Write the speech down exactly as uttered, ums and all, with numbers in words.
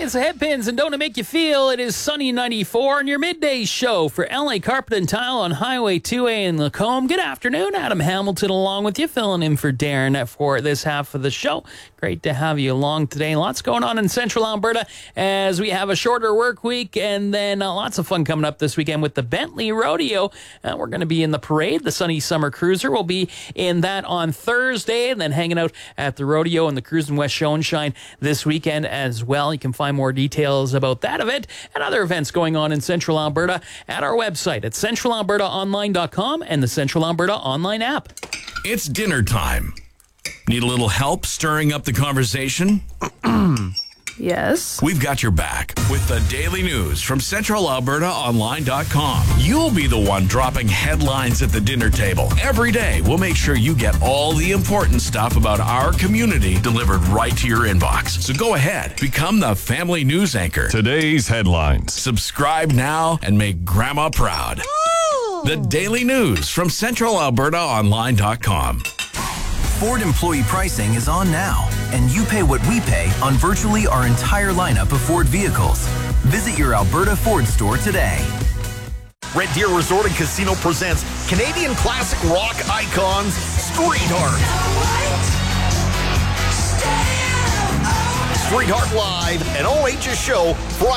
it's the Headpins, and don't it make you feel it is Sunny ninety-four on your midday show for L A Carpet and Tile on Highway two A in Lacombe. Good afternoon, Adam Hamilton along with you, filling in for Darren for this half of the show. Great to have you along today. Lots going on in central Alberta as we have a shorter work week, and then uh, lots of fun coming up this weekend with the Bentley Rodeo. Uh, we're going to be in the parade. The Sunny Summer Cruiser will be in that on Thursday, and then hanging out at the rodeo and the Cruise and West Show and Shine this weekend as well. You can find more details about that event and other events going on in central Alberta at our website at central alberta online dot com and the Central Alberta Online app. It's dinner time. Need a little help stirring up the conversation? Yes. We've got your back with the daily news from central alberta online dot com. You'll be the one dropping headlines at the dinner table. Every day, we'll make sure you get all the important stuff about our community delivered right to your inbox. So go ahead, become the family news anchor. Today's headlines. Subscribe now and make Grandma proud. Ooh. The daily news from central alberta online dot com. Ford employee pricing is on now, and you pay what we pay on virtually our entire lineup of Ford vehicles. Visit your Alberta Ford store today. Red Deer Resort and Casino presents Canadian classic rock icons Streetheart. Streetheart Live, an O H S show, Friday.